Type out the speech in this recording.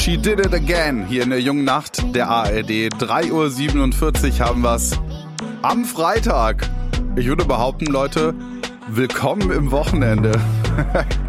She did it again. Hier in der jungen Nacht der ARD. 3:47 Uhr haben wir's. Am Freitag. Ich würde behaupten, Leute, willkommen im Wochenende.